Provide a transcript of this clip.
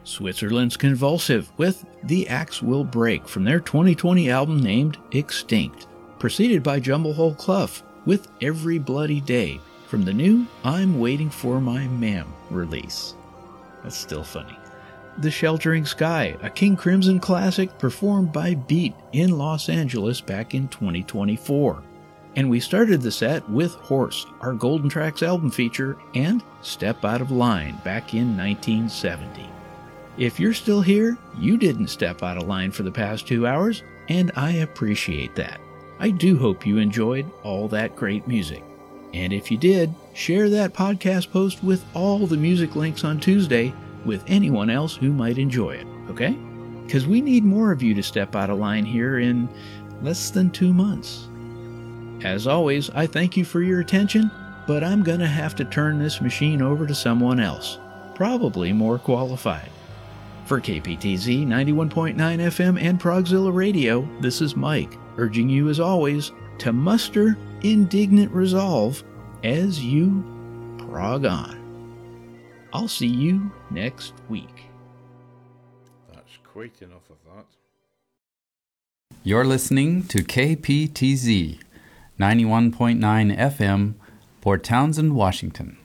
Switzerland's Convulsive with The Axe Will Break from their 2020 album named Extinct, preceded by Jumblehole Cluff with Every Bloody Day from the new I'm Waiting for My Ma'am release. That's still funny. The Sheltering Sky, a King Crimson classic performed by Beat in Los Angeles back in 2024. And we started the set with Horse, our Golden Tracks album feature, and Step Out of Line back in 1970. If you're still here, you didn't step out of line for the past 2 hours, and I appreciate that. I do hope you enjoyed all that great music. And if you did, share that podcast post with all the music links on Tuesday with anyone else who might enjoy it, okay? Because we need more of you to step out of line here in less than 2 months. As always, I thank you for your attention, but I'm going to have to turn this machine over to someone else, probably more qualified. For KPTZ 91.9 FM and Progzilla Radio, this is Mike, urging you as always to muster indignant resolve as you prog on. I'll see you next week. That's quite enough of that. You're listening to KPTZ 91.9 FM, Port Townsend, Washington.